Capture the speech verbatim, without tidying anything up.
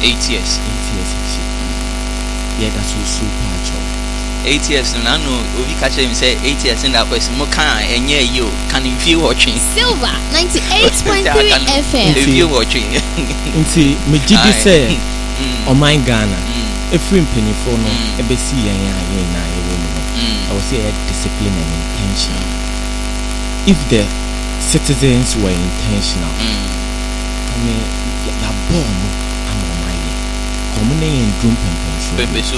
eight years. Eight years. Yeah, that's so super. Eight years. No, no. We catch him say eight years in that person. Mo can and yeah, you can if you watching. Silver ninety-eight point three F M. If you watching. Nti me gidi say o my Ghana. Efrim penifo no ebesi yen ya yen na yewo no. I will say discipline and intentional. If the citizens were intentional, I mean, ya bomb am on my. Common in drum pempen so.